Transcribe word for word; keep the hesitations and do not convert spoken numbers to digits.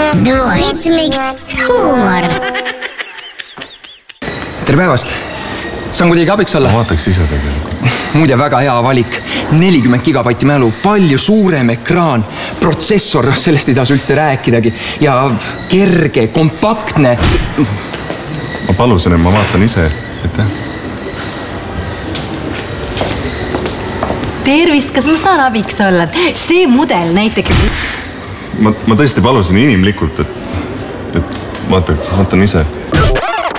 Duoritmiks huumor. Tere päevast! Saan kuidagi abiks olla? Ma vaataks ise tegelikult. Muide, väga hea valik. nelikümmend gigabaiti mälu, palju suurem ekraan, protsessor, sellest ei tasu üldse rääkidagi. Ja kerge, kompaktne. Ma palusin, et ma vaatan ise. Aitäh. Tervist, kas ma saan abiks olla? See mudel näiteks... Ma, ma tõesti palusin inimlikult, et, et vaatan, vaatan ise.